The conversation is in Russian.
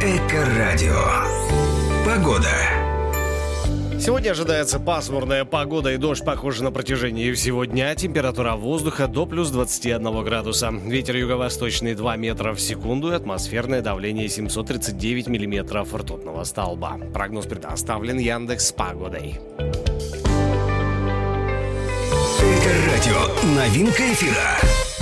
Эко-радио. Погода. Сегодня ожидается пасмурная погода и дождь, похоже, на протяжении всего дня. Температура воздуха до плюс 21 градуса. Ветер юго-восточный 2 метра в секунду и атмосферное давление 739 миллиметров ртутного столба. Прогноз предоставлен Яндекс.Погодой. Эко-радио. Новинка эфира.